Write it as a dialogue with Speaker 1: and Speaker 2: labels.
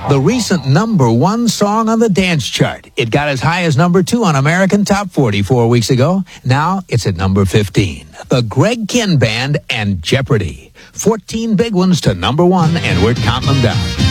Speaker 1: the recent #1 song on the dance chart. It got as high as #2 on American Top 40 4 weeks ago. Now it's at #15. The Greg Kihn Band and Jeopardy. 14 big ones to #1, and we're counting them down.